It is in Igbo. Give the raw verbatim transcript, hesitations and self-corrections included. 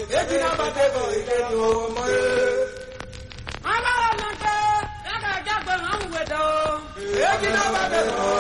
ejina batebo ikeni o mo e amara nake aka jagbe han wedo ejina batebo